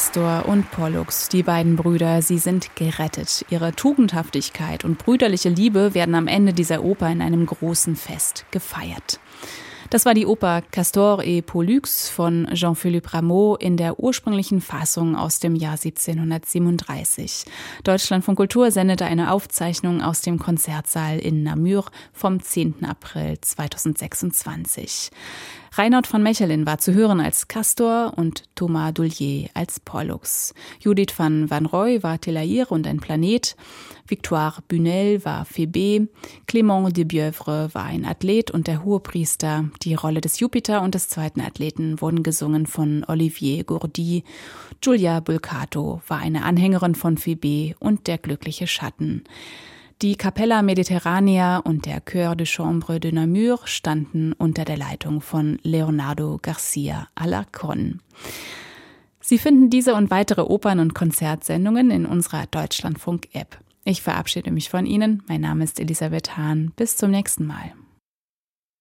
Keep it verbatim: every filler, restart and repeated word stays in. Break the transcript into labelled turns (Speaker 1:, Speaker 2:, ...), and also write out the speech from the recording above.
Speaker 1: Castor und Pollux, die beiden Brüder, sie sind gerettet. Ihre Tugendhaftigkeit und brüderliche Liebe werden am Ende dieser Oper in einem großen Fest gefeiert. Das war die Oper Castor et Pollux von Jean-Philippe Rameau in der ursprünglichen Fassung aus dem Jahr siebzehnhundertsiebenunddreißig. Deutschlandfunk Kultur sendete eine Aufzeichnung aus dem Konzertsaal in Namur vom zehnten April zweitausendsechsundzwanzig. Reinhard von Mechelin war zu hören als Castor und Thomas Doullier als Pollux. Judith van Wanrooy war Telair und ein Planet. Victoire Bunel war Phébé. Clément de Bieuvre war ein Athlet und der Hohepriester. Die Rolle des Jupiter und des zweiten Athleten wurden gesungen von Olivier Gourdy. Giulia Bulcato war eine Anhängerin von Phébé und der glückliche Schatten. Die Capella Mediterranea und der Chœur de Chambre de Namur standen unter der Leitung von Leonardo Garcia Alarcón. Sie finden diese und weitere Opern- und Konzertsendungen in unserer Deutschlandfunk-App. Ich verabschiede mich von Ihnen. Mein Name ist Elisabeth Hahn. Bis zum nächsten Mal.